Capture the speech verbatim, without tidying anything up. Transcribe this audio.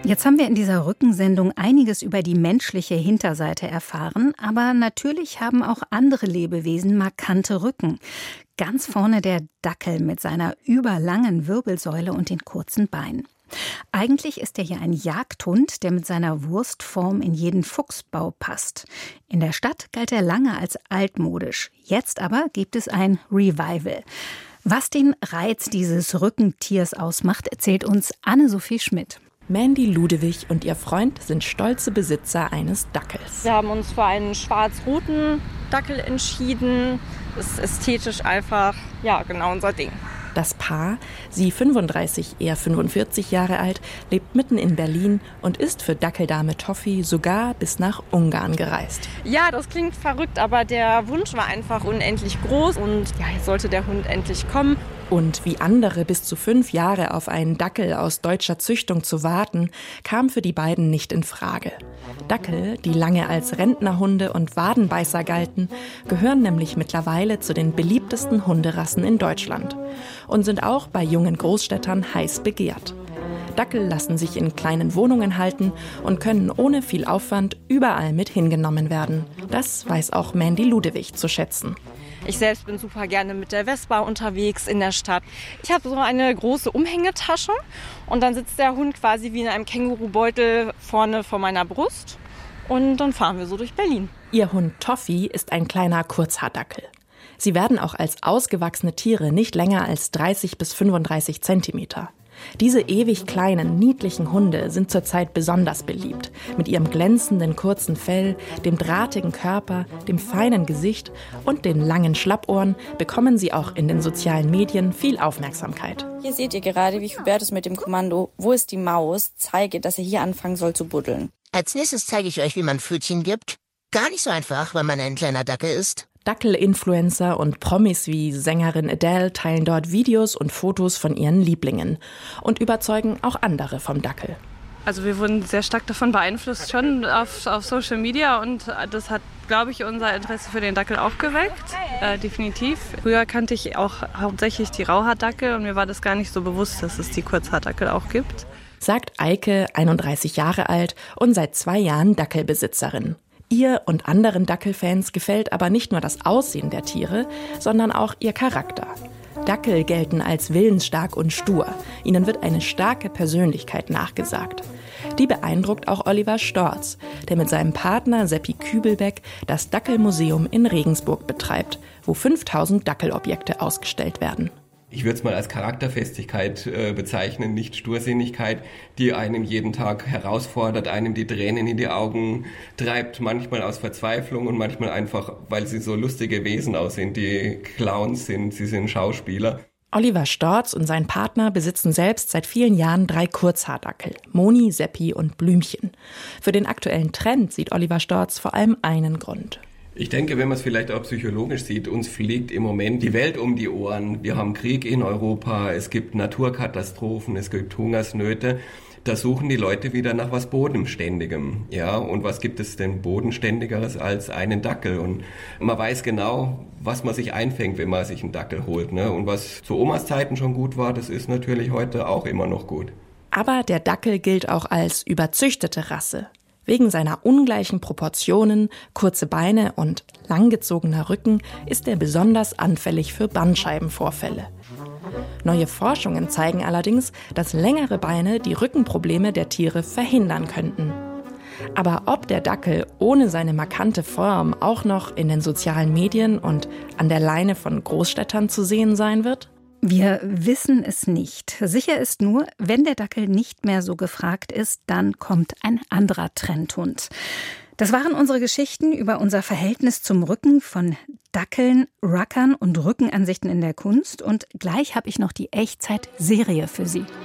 Jetzt haben wir in dieser Rückensendung einiges über die menschliche Hinterseite erfahren, aber natürlich haben auch andere Lebewesen markante Rücken. Ganz vorne der Dackel mit seiner überlangen Wirbelsäule und den kurzen Beinen. Eigentlich ist er ja ein Jagdhund, der mit seiner Wurstform in jeden Fuchsbau passt. In der Stadt galt er lange als altmodisch. Jetzt aber gibt es ein Revival. Was den Reiz dieses Rückentiers ausmacht, erzählt uns Anne-Sophie Schmidt. Mandy Ludewig und ihr Freund sind stolze Besitzer eines Dackels. Wir haben uns für einen schwarz-roten Dackel entschieden. Das ist ästhetisch einfach, ja, genau unser Ding. Das Paar, sie fünfunddreißig, er fünfundvierzig Jahre alt, lebt mitten in Berlin und ist für Dackeldame Toffi sogar bis nach Ungarn gereist. Ja, das klingt verrückt, aber der Wunsch war einfach unendlich groß und ja, jetzt sollte der Hund endlich kommen. Und wie andere bis zu fünf Jahre auf einen Dackel aus deutscher Züchtung zu warten, kam für die beiden nicht in Frage. Dackel, die lange als Rentnerhunde und Wadenbeißer galten, gehören nämlich mittlerweile zu den beliebtesten Hunderassen in Deutschland und sind auch bei jungen Großstädtern heiß begehrt. Dackel lassen sich in kleinen Wohnungen halten und können ohne viel Aufwand überall mit hingenommen werden. Das weiß auch Mandy Ludewig zu schätzen. Ich selbst bin super gerne mit der Vespa unterwegs in der Stadt. Ich habe so eine große Umhängetasche und dann sitzt der Hund quasi wie in einem Kängurubeutel vorne vor meiner Brust und dann fahren wir so durch Berlin. Ihr Hund Toffi ist ein kleiner Kurzhaardackel. Sie werden auch als ausgewachsene Tiere nicht länger als dreißig bis fünfunddreißig Zentimeter. Diese ewig kleinen, niedlichen Hunde sind zurzeit besonders beliebt. Mit ihrem glänzenden, kurzen Fell, dem drahtigen Körper, dem feinen Gesicht und den langen Schlappohren bekommen sie auch in den sozialen Medien viel Aufmerksamkeit. Hier seht ihr gerade, wie ich Hubertus mit dem Kommando "Wo ist die Maus?" zeige, dass er hier anfangen soll zu buddeln. Als nächstes zeige ich euch, wie man Pfötchen gibt. Gar nicht so einfach, wenn man ein kleiner Dackel ist. Dackel-Influencer und Promis wie Sängerin Adele teilen dort Videos und Fotos von ihren Lieblingen und überzeugen auch andere vom Dackel. Also wir wurden sehr stark davon beeinflusst, schon auf, auf Social Media, und das hat, glaube ich, unser Interesse für den Dackel auch geweckt, äh, definitiv. Früher kannte ich auch hauptsächlich die Rauhaardackel und mir war das gar nicht so bewusst, dass es die Kurzhaardackel auch gibt. Sagt Eike, einunddreißig Jahre alt und seit zwei Jahren Dackelbesitzerin. Ihr und anderen Dackelfans gefällt aber nicht nur das Aussehen der Tiere, sondern auch ihr Charakter. Dackel gelten als willensstark und stur. Ihnen wird eine starke Persönlichkeit nachgesagt. Die beeindruckt auch Oliver Storz, der mit seinem Partner Seppi Kübelbeck das Dackelmuseum in Regensburg betreibt, wo fünftausend Dackelobjekte ausgestellt werden. Ich würde es mal als Charakterfestigkeit äh, bezeichnen, nicht Stursinnigkeit, die einem jeden Tag herausfordert, einem die Tränen in die Augen treibt, manchmal aus Verzweiflung und manchmal einfach, weil sie so lustige Wesen aussehen. Die Clowns sind, sie sind Schauspieler. Oliver Storz und sein Partner besitzen selbst seit vielen Jahren drei Kurzhaardackel, Moni, Seppi und Blümchen. Für den aktuellen Trend sieht Oliver Storz vor allem einen Grund. Ich denke, wenn man es vielleicht auch psychologisch sieht, uns fliegt im Moment die Welt um die Ohren. Wir haben Krieg in Europa, es gibt Naturkatastrophen, es gibt Hungersnöte. Da suchen die Leute wieder nach was Bodenständigem. Ja, und was gibt es denn Bodenständigeres als einen Dackel? Und man weiß genau, was man sich einfängt, wenn man sich einen Dackel holt. Ne? Und was zu Omas Zeiten schon gut war, das ist natürlich heute auch immer noch gut. Aber der Dackel gilt auch als überzüchtete Rasse. Wegen seiner ungleichen Proportionen, kurze Beine und langgezogener Rücken ist er besonders anfällig für Bandscheibenvorfälle. Neue Forschungen zeigen allerdings, dass längere Beine die Rückenprobleme der Tiere verhindern könnten. Aber ob der Dackel ohne seine markante Form auch noch in den sozialen Medien und an der Leine von Großstädtern zu sehen sein wird? Wir wissen es nicht. Sicher ist nur, wenn der Dackel nicht mehr so gefragt ist, dann kommt ein anderer Trendhund. Das waren unsere Geschichten über unser Verhältnis zum Rücken von Dackeln, Ruckern und Rückenansichten in der Kunst. Und gleich habe ich noch die Echtzeit-Serie für Sie.